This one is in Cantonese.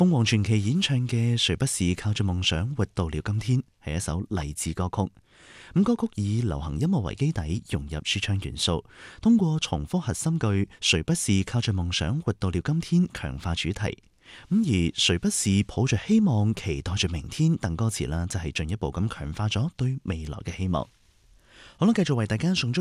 鳳凰傳奇演唱嘅《誰不是靠着夢想活到了今天》係一首勵志歌曲。歌曲以流行音樂為基底，融入說唱元素，通過重複核心句「誰不是靠着夢想活到了今天」強化主題。而誰不是抱着希望期待着明天等歌詞啦，就係進一步咁強化咗對未來嘅希望。好啦，繼續為大家送出